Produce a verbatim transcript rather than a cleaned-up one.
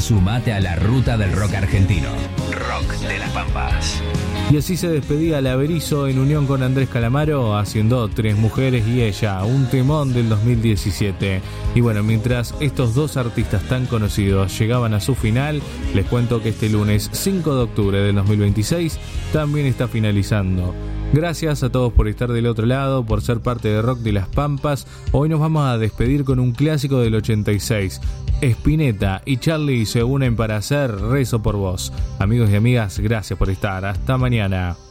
Sumate a la ruta del rock argentino. Rock de las Pampas. Y así se despedía La Berizo en unión con Andrés Calamaro haciendo Tres Mujeres y Ella, un temón del dos mil diecisiete. Y bueno, mientras estos dos artistas tan conocidos llegaban a su final, les cuento que este lunes cinco de octubre del dos mil veintiséis también está finalizando. Gracias a todos por estar del otro lado, por ser parte de Rock de las Pampas. Hoy nos vamos a despedir con un clásico del ochenta y seis. Spinetta y Charlie se unen para hacer Rezo por Vos. Amigos y amigas, gracias por estar. Hasta mañana.